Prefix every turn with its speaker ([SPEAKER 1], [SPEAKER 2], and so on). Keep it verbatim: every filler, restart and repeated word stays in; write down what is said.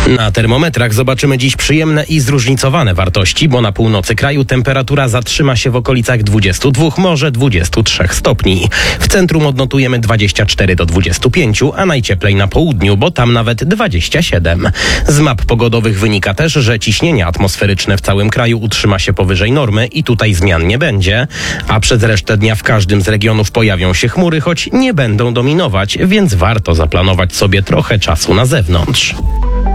[SPEAKER 1] Na termometrach zobaczymy dziś przyjemne i zróżnicowane wartości, bo na północy kraju temperatura zatrzyma się w okolicach dwudziestu dwóch, może dwudziestu trzech stopni. W centrum odnotujemy dwadzieścia cztery do dwudziestu pięciu, a najcieplej na południu, bo tam nawet dwadzieścia siedem. Z map pogodowych wynika też, że ciśnienie atmosferyczne w całym kraju utrzyma się powyżej normy i tutaj zmian nie będzie, a przez resztę dnia w każdym z regionów pojawią się chmury, choć nie będą dominować, więc warto zaplanować sobie trochę czasu na zewnątrz.